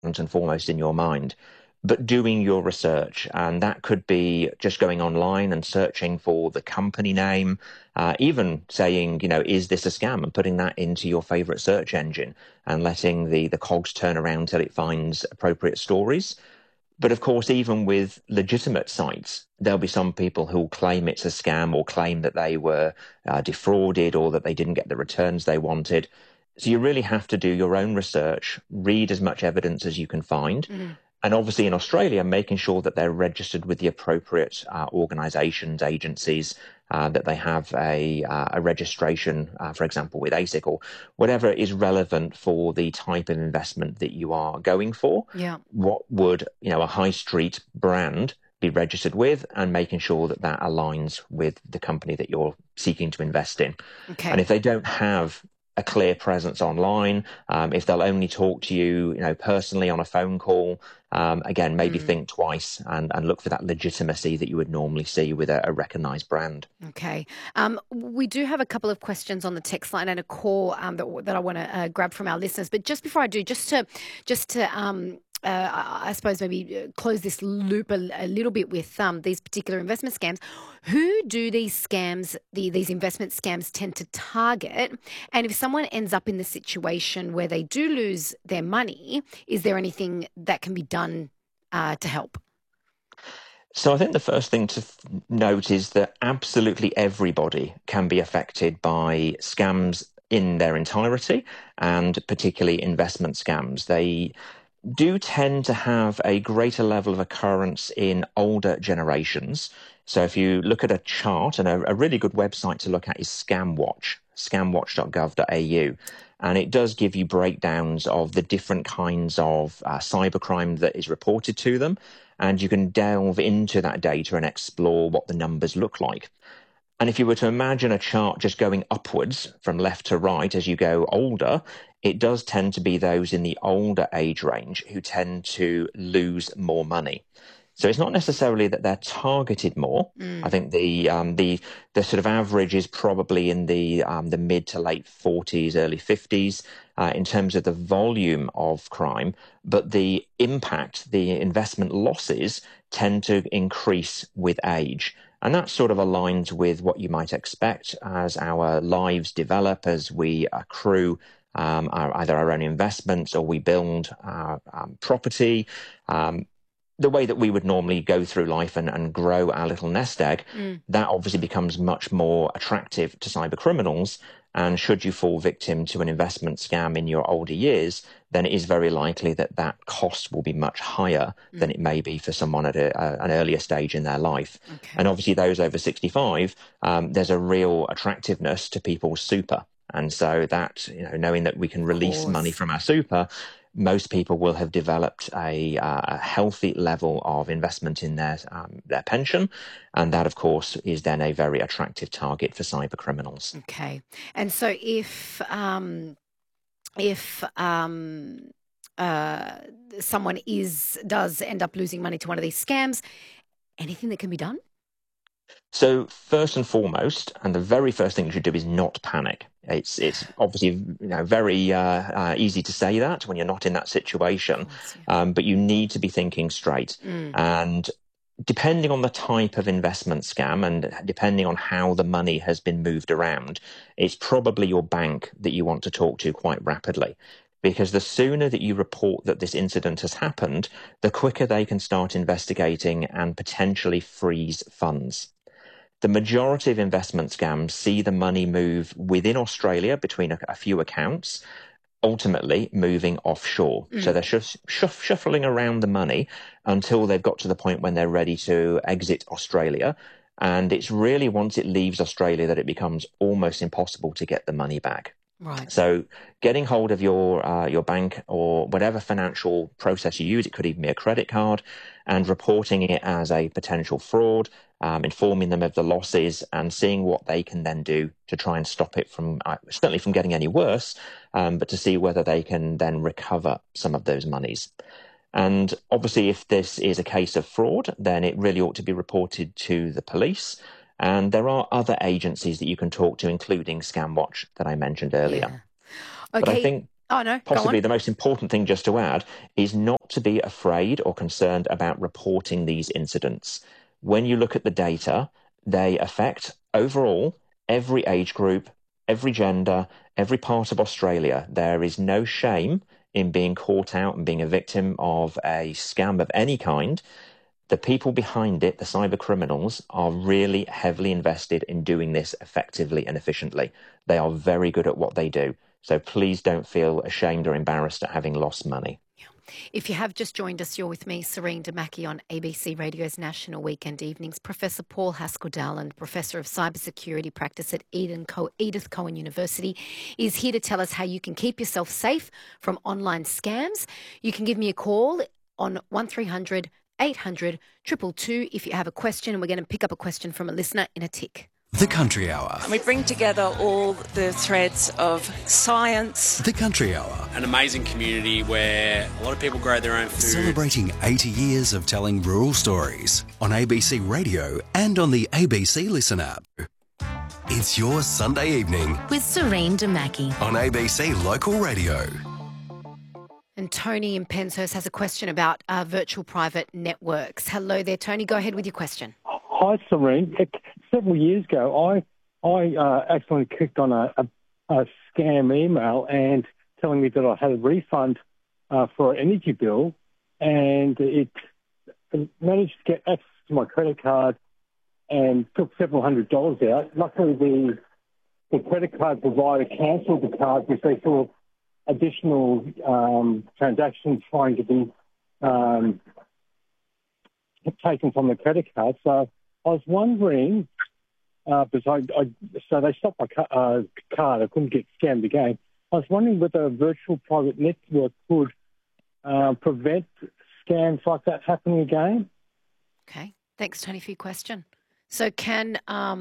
and foremost in your mind, but doing your research. And that could be just going online and searching for the company name, even saying, is this a scam? And putting that into your favorite search engine and letting the cogs turn around till it finds appropriate stories. But of course, even with legitimate sites, there'll be some people who'll claim it's a scam or claim that they were defrauded or that they didn't get the returns they wanted. So you really have to do your own research, read as much evidence as you can find. Mm. And obviously in Australia, making sure that they're registered with the appropriate organisations, agencies, that they have a registration, for example, with ASIC or whatever is relevant for the type of investment that you are going for. Yeah. What would, a high street brand be registered with, and making sure that that aligns with the company that you're seeking to invest in. And Okay. if they don't have a clear presence online, if they'll only talk to you, personally on a phone call, again, maybe Mm. think twice and look for that legitimacy that you would normally see with a recognized brand. Okay. We do have a couple of questions on the text line and a call that I want to grab from our listeners. But just before I do, I suppose maybe close this loop a little bit with these particular investment scams. Who do these scams, these investment scams, tend to target? And if someone ends up in the situation where they do lose their money, is there anything that can be done to help? So I think the first thing to note is that absolutely everybody can be affected by scams in their entirety, and particularly investment scams. They do tend to have a greater level of occurrence in older generations. So if you look at a chart, and a really good website to look at is ScamWatch, scamwatch.gov.au. And it does give you breakdowns of the different kinds of cybercrime that is reported to them. And you can delve into that data and explore what the numbers look like. And if you were to imagine a chart just going upwards from left to right as you go older, it does tend to be those in the older age range who tend to lose more money. So it's not necessarily that they're targeted more. I Mm. think the sort of average is probably in the mid to late 40s, early 50s in terms of the volume of crime, but the impact, the investment losses tend to increase with age. And that sort of aligns with what you might expect as our lives develop, as we accrue either our own investments or we build our property. The way that we would normally go through life and grow our little nest egg, Mm. that obviously becomes much more attractive to cyber criminals. And should you fall victim to an investment scam in your older years, then it is very likely that that cost will be much higher than Mm. it may be for someone at an earlier stage in their life. And Okay. obviously, those over 65, there's a real attractiveness to people's super. And so that, knowing that we can Of release money course. from our super, most people will have developed a healthy level of investment in their pension, and that, of course, is then a very attractive target for cyber criminals. Okay. And so if uh, someone does end up losing money to one of these scams, anything that can be done? So first and foremost, and the very first thing you should do is not panic. It's obviously very easy to say that when you're not in that Of situation, course, yeah. but you need to be thinking straight. Mm. And depending on the type of investment scam and depending on how the money has been moved around, it's probably your bank that you want to talk to quite rapidly. Because the sooner that you report that this incident has happened, the quicker they can start investigating and potentially freeze funds. The majority of investment scams see the money move within Australia between a few accounts, ultimately moving offshore. So Mm. they're shuffling around the money until they've got to the point when they're ready to exit Australia. And it's really once it leaves Australia that it becomes almost impossible to get the money back. Right. So getting hold of your bank or whatever financial process you use, it could even be a credit card, and reporting it as a potential fraud, informing them of the losses, and seeing what they can then do to try and stop it from certainly from getting any worse, but to see whether they can then recover some of those monies. And obviously, if this is a case of fraud, then it really ought to be reported to the police. And there are other agencies that you can talk to, including ScamWatch that I mentioned earlier. Yeah. But I Okay. think, Oh, no, go Possibly on. the most important thing just to add is not to be afraid or concerned about reporting these incidents. When you look at the data, they affect overall every age group, every gender, every part of Australia. There is no shame in being caught out and being a victim of a scam of any kind. The people behind it, the cyber criminals, are really heavily invested in doing this effectively and efficiently. They are very good at what they do. So please don't feel ashamed or embarrassed at having lost money. If you have just joined us, you're with me, Serene Damaki, on ABC Radio's National Weekend Evenings. Professor Paul Haskell-Dowland, Professor of Cybersecurity Practice at Edith Cowan University, is here to tell us how you can keep yourself safe from online scams. You can give me a call on 1300 800 222 if you have a question, and we're going to pick up a question from a listener in a tick. The Country Hour. We bring together all the threads of science. The Country Hour. An amazing community where a lot of people grow their own food. Celebrating 80 years of telling rural stories on ABC Radio and on the ABC Listen app. It's your Sunday evening with Serene Damaki on ABC Local Radio. And Tony in Penshurst has a question about virtual private networks. Hello there, Tony. Go ahead with your question. Hi, Serene. Several years ago, I accidentally clicked on a scam email and telling me that I had a refund for an energy bill, and it managed to get access to my credit card and took several $100s out. Luckily, the credit card provider cancelled the card because they saw additional transactions trying to be taken from the credit card. So I was wondering, because so they stopped my card, I couldn't get scammed again. I was wondering whether a virtual private network could prevent scams like that happening again. Okay, thanks, Tony, for your question. So can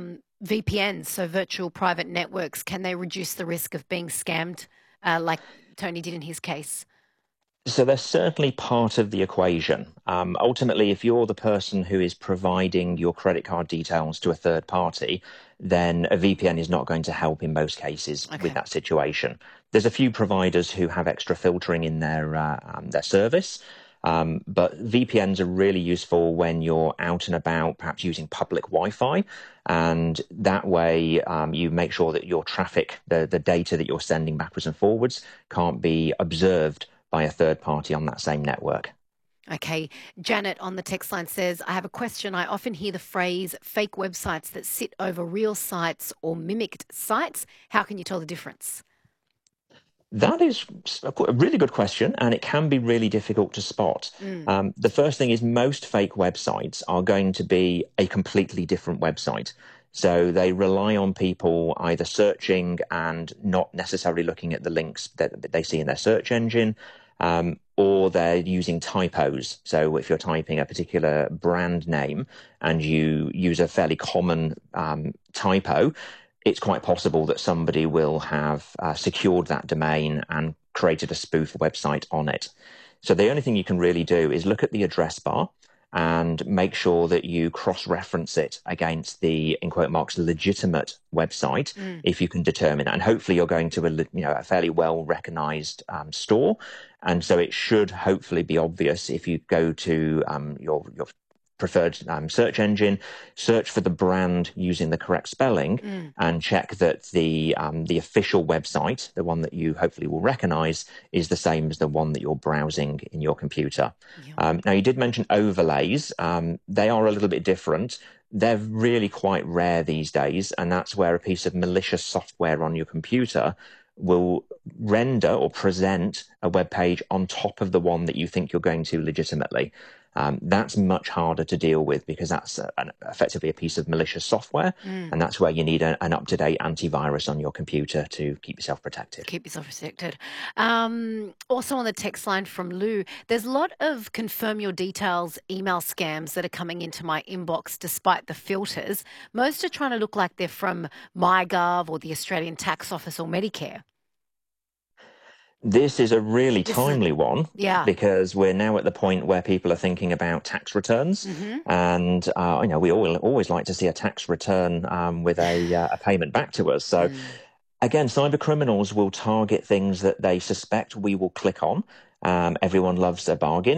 VPNs, so virtual private networks, can they reduce the risk of being scammed like Tony did in his case? So they're certainly part of the equation. Ultimately, if you're the person who is providing your credit card details to a third party, then a VPN is not going to help in most cases with that situation. There's a few providers who have extra filtering in their service, but VPNs are really useful when you're out and about, perhaps using public Wi-Fi, and that way you make sure that your traffic, the data that you're sending backwards and forwards, can't be observed by a third party on that same network. Okay. Janet on the text line says, I have a question. I often hear the phrase fake websites that sit over real sites or mimicked sites. How can you tell the difference? That is a really good question, and it can be really difficult to spot. The first thing is most fake websites are going to be a completely different website. So they rely on people either searching and not necessarily looking at the links that they see in their search engine, or they're using typos. So if you're typing a particular brand name and you use a fairly common typo, it's quite possible that somebody will have secured that domain and created a spoof website on it. So the only thing you can really do is look at the address bar and make sure that you cross-reference it against the, in quote marks, legitimate website, if you can determine that. And hopefully you're going to a fairly well-recognized store. And so it should hopefully be obvious if you go to your preferred search engine, search for the brand using the correct spelling, and check that the official website, the one that you hopefully will recognize, is the same as the one that you're browsing in your computer. Now, you did mention overlays. They are a little bit different. They're really quite rare these days, and that's where a piece of malicious software on your computer will render or present a web page on top of the one that you think you're going to legitimately. That's much harder to deal with because that's effectively a piece of malicious software, and that's where you need an up-to-date antivirus on your computer to keep yourself protected. Keep yourself protected. Also on the text line from Lou, there's a lot of confirm your details email scams that are coming into my inbox despite the filters. Most are trying to look like they're from MyGov or the Australian Tax Office or Medicare. This is a really timely one, yeah, because we're now at the point where people are thinking about tax returns, and we always like to see a tax return with a payment back to us. So Again, cyber criminals will target things that they suspect we will click on. Everyone loves a bargain.